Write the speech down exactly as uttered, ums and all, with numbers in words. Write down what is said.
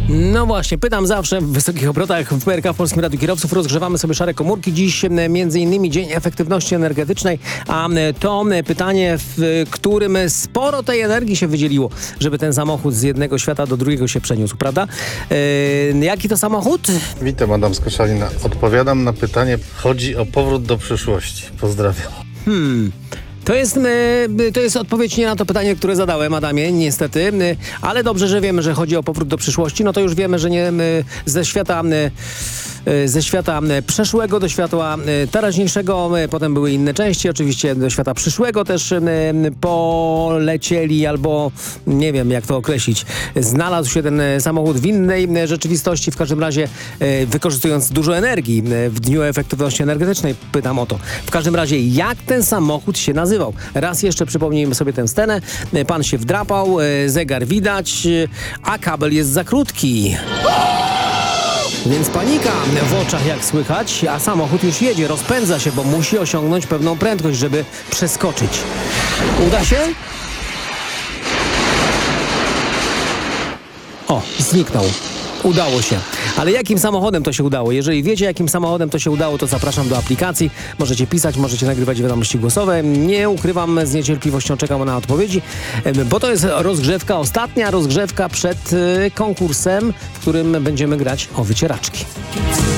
No właśnie, pytam zawsze w wysokich obrotach w P R K w Polskim Radiu Kierowców. Rozgrzewamy sobie szare komórki. Dziś między innymi Dzień Efektywności Energetycznej, a to pytanie, w którym sporo tej energii się wydzieliło, żeby ten samochód z jednego świata do drugiego się przeniósł, prawda? Yy, jaki to samochód? Witam, Adam z Koszalina. Odpowiadam na pytanie. Chodzi o powrót do przyszłości. Pozdrawiam. Hmm... To jest, to jest odpowiedź nie na to pytanie, które zadałem, Adamie, niestety, ale dobrze, że wiemy, że chodzi o powrót do przyszłości. No to już wiemy, że nie ze świata, ze świata przeszłego do świata teraźniejszego, potem były inne części, oczywiście do świata przyszłego też polecieli, albo nie wiem, jak to określić. Znalazł się ten samochód w innej rzeczywistości, w każdym razie wykorzystując dużo energii w Dniu Efektywności Energetycznej. Pytam o to. W każdym razie, jak ten samochód się nazywa? Raz jeszcze przypomnijmy sobie tę scenę. Pan się wdrapał, zegar widać, a kabel jest za krótki. Więc panika w oczach, jak słychać, a samochód już jedzie, rozpędza się, bo musi osiągnąć pewną prędkość, żeby przeskoczyć. Uda się? O, zniknął. Udało się. Ale jakim samochodem to się udało? Jeżeli wiecie, jakim samochodem to się udało, to zapraszam do aplikacji. Możecie pisać, możecie nagrywać wiadomości głosowe. Nie ukrywam, z niecierpliwością czekam na odpowiedzi, bo to jest rozgrzewka, ostatnia rozgrzewka przed konkursem, w którym będziemy grać o wycieraczki.